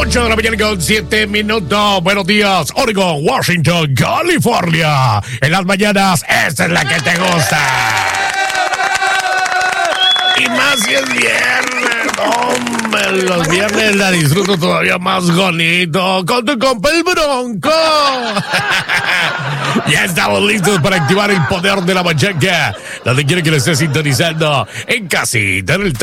8 de la mañana con 7 minutos. Buenos días, Oregon, Washington, California. En las mañanas, esta es la que te gusta. Y más si es viernes. Hombre, los viernes la disfruto todavía más bonito. Con tu compa el Bronco. Ya estamos listos para activar el poder de la machaca. Donde quiera que lo estés sintonizando. En casita, en el